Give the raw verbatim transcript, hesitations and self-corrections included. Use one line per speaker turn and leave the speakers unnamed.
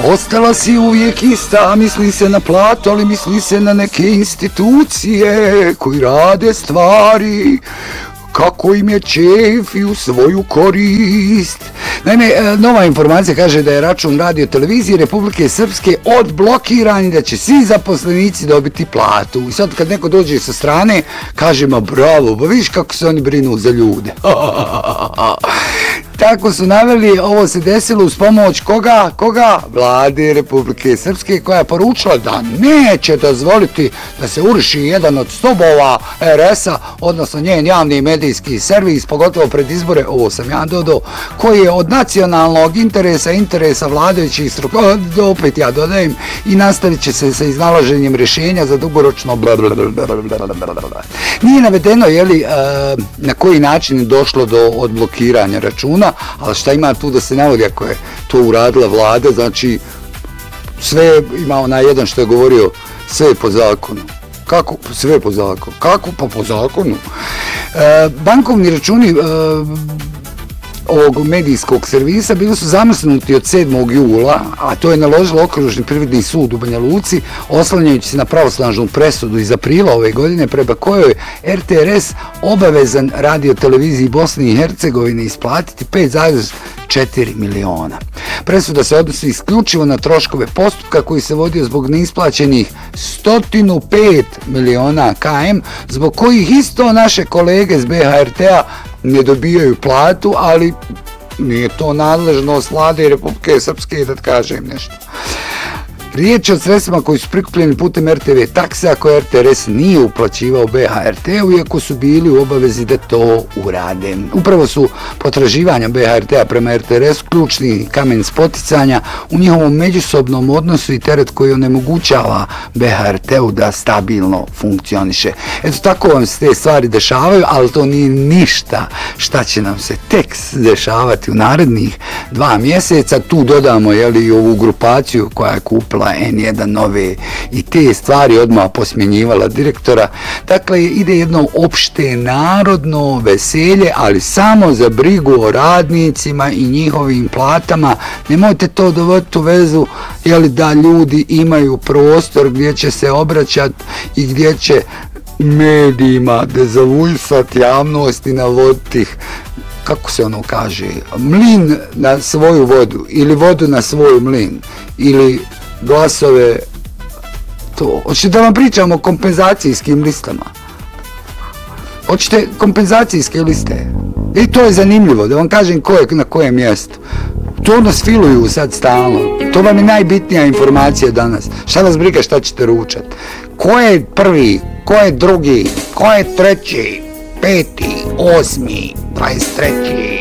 ostala si uvijek ista, misli se na platu, ali misli se na neke institucije koji rade stvari kako im je čef i u svoju korist. Naime, nova informacija kaže da je račun radio televizije Republike Srpske odblokiran i da će svi zaposlenici dobiti platu. I sad kad neko dođe sa strane, kažemo bravo, pa vidiš kako se oni brinu za ljude. Tako su naveli, ovo se desilo uz pomoć koga? Koga? Vlade Republike Srpske, koja je poručila da neće dozvoliti da se uruši jedan od stubova er es a, odnosno njen javni medijski servis, pogotovo pred izbore, ovo sam ja dodao, koji je od nacionalnog interesa, interesa vladajućih struktura, opet ja dodajem, i nastavit će se sa iznalaženjem rješenja za dugoročno blablabla. Nije navedeno, jeli, na koji način je došlo do odblokiranja računa, ali šta ima tu da se navodi ako je to uradila vlada, znači sve ima onaj jedan što je govorio, sve je po zakonu. Kako? Sve je po zakonu. Kako? Pa po zakonu. E, bankovni računi e, ovog medijskog servisa bili su zamrznuti od sedmog jula, a to je naložilo Okružni privredni sud u Banja Luci, oslanjajući se na pravosnažnu presudu iz aprila ove godine, prema kojoj er te er es obavezan radio televiziji Bosne i Hercegovine isplatiti pet zarez četiri miliona. Presuda se odnosi isključivo na troškove postupka koji se vodio zbog neisplaćenih sto pet miliona km, zbog kojih isto naše kolege s be ha er te a ne dobijaju platu, ali nije to nadležnost Vlade Republike Srpske, da kažem nešto. Riječ je o sredstvima koji su prikupljeni putem er te ve takse, a koje er te er es nije uplaćivao be ha er te u, iako su bili u obavezi da to urade. Upravo su potraživanja be ha er te a prema er te er esu ključni kamen spoticanja u njihovom međusobnom odnosu i teret koji onemogućava be ha er te u da stabilno funkcioniše. Eto, tako vam se te stvari dešavaju, ali to nije ništa šta će nam se tek dešavati u narednih dva mjeseca. Tu dodamo, jeli, i ovu grupaciju koja je kupila en jedan nove i te stvari odmah posmjenjivala direktora. Dakle, ide jedno opšte narodno veselje, ali samo za brigu o radnicima i njihovim platama. Nemojte to dovoditi u vezu, jeli, da ljudi imaju prostor gdje će se obraćati i gdje će medijima dezavuisati javnost i navoditi ih, kako se ono kaže, mlin na svoju vodu ili vodu na svoj mlin ili glasove. To. Hoćete da vam pričamo o kompenzacijskim listama? Hoćete kompenzacijske liste? I to je zanimljivo, da vam kažem ko je na kojem mjestu. To nas filuju sad stalno. To vam je najbitnija informacija danas. Šta vas briga šta ćete ručati? Ko je prvi, ko je drugi, ko je treći, peti, osmi, dvadeset treći